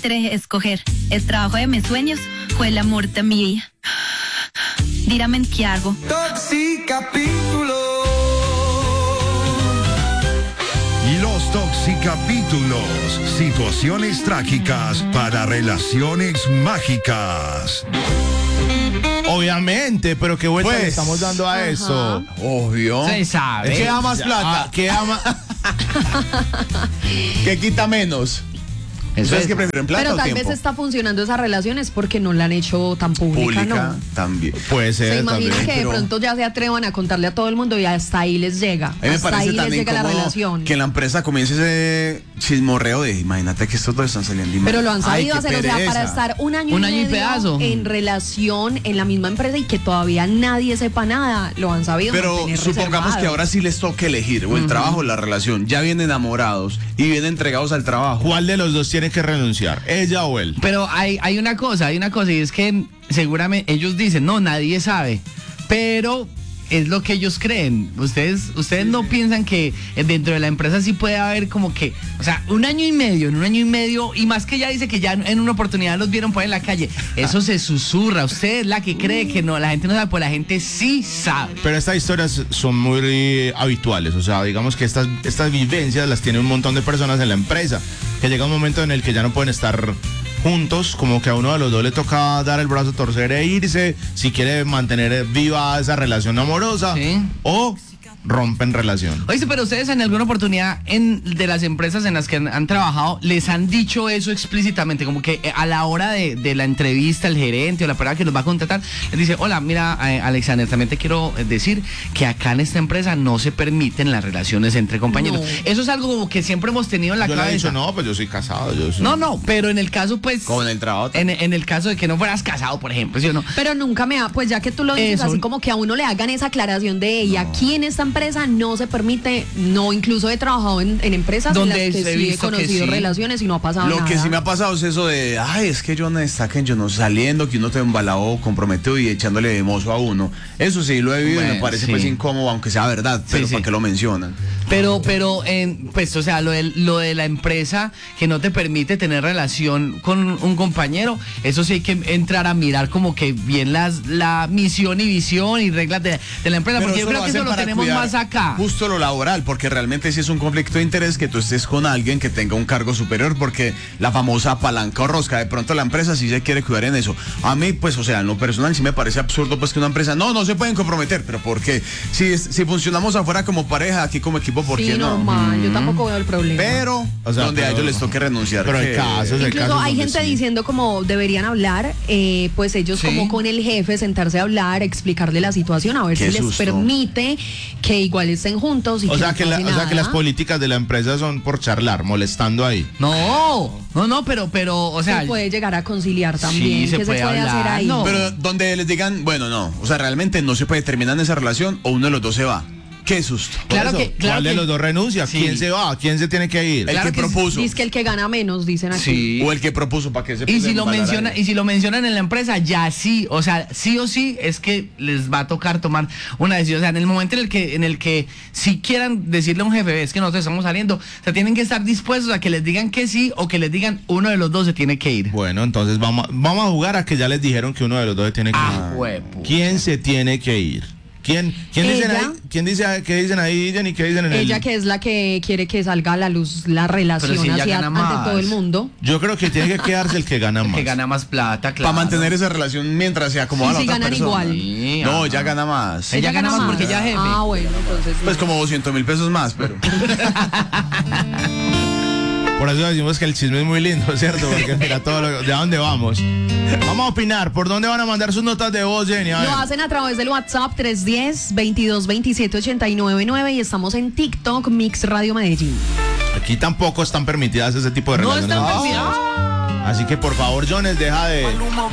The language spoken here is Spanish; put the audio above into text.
entre escoger el trabajo de mis sueños o el amor de mi vida. Dígame qué hago. Toxicapítulo. Y los toxicapítulos, situaciones trágicas para relaciones mágicas. Obviamente, pero qué vuelta Pues, le estamos dando a eso. Obvio. Se sabe. ¿Qué da más plata? ¿Qué ama? ¿Qué quita menos? Eso ¿Ustedes es. qué prefieren, plata Pero o tal tiempo? vez está funcionando esa relación es porque no la han hecho tan pública, Pública ¿no? también. Puede Se ser imaginan también. que de pero- pronto ya se atrevan a contarle a todo el mundo y hasta ahí les llega. A mí me Hasta parece ahí les también llega la como relación. que en la empresa comience ese chismorreo de imagínate que estos dos están saliendo. Pero lo han Ay, sabido qué hacer, o sea, pereza. para estar un año Un y año y medio pedazo. en relación en la misma empresa y que todavía nadie sepa nada, lo han sabido Pero mantener supongamos reservado. que ahora sí les toque elegir o el trabajo o la relación. Ya vienen enamorados y vienen entregados al trabajo. ¿Cuál de los dos tiene que renunciar? ¿Ella o él? Pero hay una cosa, y es que seguramente ellos dicen, no, nadie sabe, pero es lo que ellos creen. Ustedes no piensan que dentro de la empresa sí puede haber como que, o sea, en un año y medio, y más que ella dice que ya en una oportunidad los vieron por ahí en la calle, eso se susurra. Usted es la que cree que no, la gente no sabe, pues la gente sí sabe. Pero estas historias son muy habituales, o sea, digamos que estas vivencias las tiene un montón de personas en la empresa, que llega un momento en el que ya no pueden estar juntos, como que a uno de los dos le toca dar el brazo a torcer e irse, si quiere mantener viva esa relación amorosa, Sí. o rompen relación. Oye, pero ustedes en alguna oportunidad de las empresas en las que han trabajado, les han dicho eso explícitamente, como que a la hora de la entrevista, el gerente o la persona que los va a contratar, les dice, hola, mira, Alexander, también te quiero decir que acá en esta empresa no se permiten las relaciones entre compañeros. No. Eso es algo como que siempre hemos tenido en la Yo le he cabeza. dicho, no, pues yo soy casado, No, pero en el caso, pues... Como en el trabajo. En el caso de que no fueras casado, por ejemplo, ¿sí o no? Pero nunca pues ya que tú lo dices Eso. así como que a uno le hagan esa aclaración de ella, aquí en esta empresa no se permite, no, incluso he trabajado en empresas Donde en las he que sí he visto que conocido sí. relaciones y no ha pasado Lo nada. que sí me ha pasado es eso de, ay, es que yo no destaquen, yo no saliendo, que uno te embalado, comprometido y echándole de mozo a uno. Eso sí lo he vivido y me Bueno, parece sí. pues incómodo, aunque sea verdad, pero sí. ¿para qué lo mencionan? Pero pues, o sea, lo de la empresa que no te permite tener relación con un compañero, eso sí hay que entrar a mirar como que bien la misión y visión y reglas de la empresa, porque yo eso creo que hacen eso lo para tenemos cuidar más acá. Justo lo laboral, porque realmente sí es un conflicto de interés que tú estés con alguien que tenga un cargo superior, porque la famosa palanca o rosca, de pronto la empresa sí se quiere cuidar en eso. A mí, pues, o sea, en lo personal sí me parece absurdo pues que una empresa, no se pueden comprometer, pero ¿por qué? Si funcionamos afuera como pareja, aquí como equipo, ¿por Sí, qué no? normal, yo tampoco veo el problema. Pero, O sea, donde a pero- ellos les toque renunciar. pero hay que- casos, Incluso hay donde gente sí. diciendo como deberían hablar, pues ellos Sí. como con el jefe sentarse a hablar, explicarle la situación, a ver Qué si les susto. permite que igual estén juntos y O sea, no que pase o sea que las nada. políticas de la empresa son por charlar, molestando ahí. No, pero, o sea, Se puede llegar a conciliar también. Sí, se ¿Qué puede se puede hacer hablar, ahí? no. Pero donde les digan, bueno, no, o sea, realmente no se puede terminar esa relación o uno de los dos se va. Qué susto. Por Claro eso, que- claro ¿cuál de que- los dos renuncia? Sí. ¿Quién se va? ¿Quién se tiene que ir? El Claro que que propuso. Dice que el que gana menos, dicen aquí. sí. O el que propuso para que se Y si lo embalara menciona, ahí. y si lo mencionan en la empresa, ya sí, o sea, sí o sí es que les va a tocar tomar una decisión. O sea, en el momento en el que si quieran decirle a un jefe, es que nosotros estamos saliendo, o sea, tienen que estar dispuestos a que les digan que sí o que les digan uno de los dos se tiene que ir. Bueno, entonces vamos a jugar a que ya les dijeron que uno de los dos se tiene que Ah, ir. huepo. ¿Quién se tiene que ir? ¿Quién dicen Ella. ahí? ¿Quién dice qué dicen ahí, Jenny? ¿Qué dicen en Ella el? que es la que quiere que salga a la luz la relación Pero si ella hacia gana ante más. todo el mundo. Yo creo que tiene que quedarse el que gana más. Que gana más plata, claro. Para mantener esa relación mientras se acomoda Y la si otra ganan persona. igual. Sí, No, ajá. ya gana más. Ella gana más porque ella es jefe. Ah, bueno, entonces. Pues como 200,000 pesos más, pero. Por eso decimos que el chisme es muy lindo, ¿cierto? Porque mira de a dónde vamos. Vamos a opinar. ¿Por dónde van a mandar sus notas de voz, Jenny? A ver. Lo hacen a través del WhatsApp 310-2227-899 y estamos en TikTok Mix Radio Medellín. Aquí tampoco están permitidas ese tipo de No relaciones. están permitidas. Así que por favor, Jones, deja de